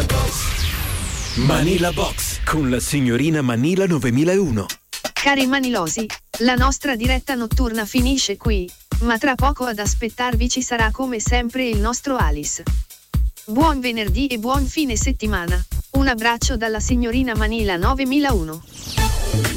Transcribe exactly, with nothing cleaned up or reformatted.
Manila Box con la signorina Manila novemilauno. Cari manilosi, la nostra diretta notturna finisce qui, ma tra poco ad aspettarvi ci sarà come sempre il nostro Alice. Buon venerdì e buon fine settimana. Un abbraccio dalla signorina Manila novemilauno.